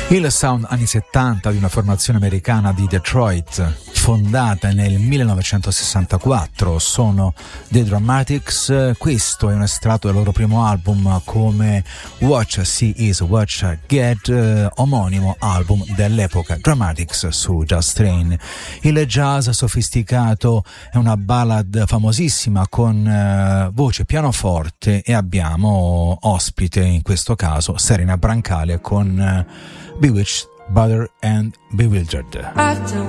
Il sound anni 70 di una formazione americana di Detroit, fondata nel 1964, sono The Dramatics. Questo è un estratto del loro primo album come Watch See Is Watch Get, omonimo album dell'epoca, Dramatics su Jazz Train. Il jazz sofisticato è una ballad famosissima con voce pianoforte e abbiamo ospite in questo caso Serena Brancale con Bewitched, Butter and Bewildered.